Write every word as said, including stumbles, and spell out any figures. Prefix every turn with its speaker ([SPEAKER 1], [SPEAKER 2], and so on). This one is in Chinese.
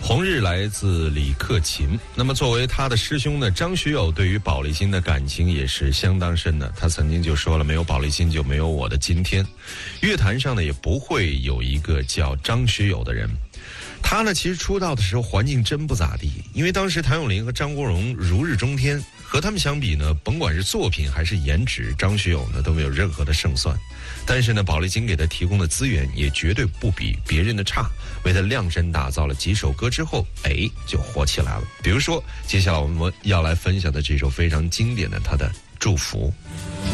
[SPEAKER 1] 红日来自李克勤，那么作为他的师兄呢，张学友对于宝丽金的感情也是相当深的。他曾经就说了，没有宝丽金就没有我的今天，乐坛上呢也不会有一个叫张学友的人。他呢其实出道的时候环境真不咋地，因为当时谭咏麟和张国荣如日中天，和他们相比呢，甭管是作品还是颜值，张学友呢都没有任何的胜算。但是呢，宝丽金给他提供的资源也绝对不比别人的差，为他量身打造了几首歌之后，哎，就火起来了。比如说，接下来我们要来分享的这首非常经典的他的《祝福》。